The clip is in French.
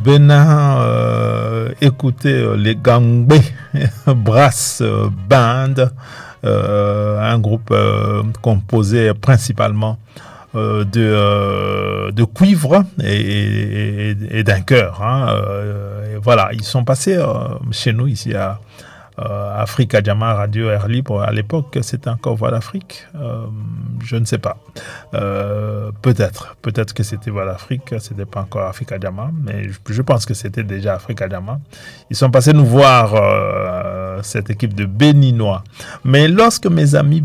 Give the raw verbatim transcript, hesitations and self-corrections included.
Bénin, euh, écouter les Gangbe Brass Band, euh, un groupe euh, composé principalement euh, de, euh, de cuivre et, et, et d'un chœur. Hein, euh, et voilà, ils sont passés euh, chez nous ici à Euh, Africa Jama, Radio Air Libre. À l'époque, c'était encore Voix d'Afrique. Euh, je ne sais pas. Euh, peut-être. Peut-être que c'était Voix d'Afrique. C'était pas encore Africa Jama. Mais je, je pense que c'était déjà Africa Jama. Ils sont passés nous voir, euh, cette équipe de Béninois. Mais lorsque mes amis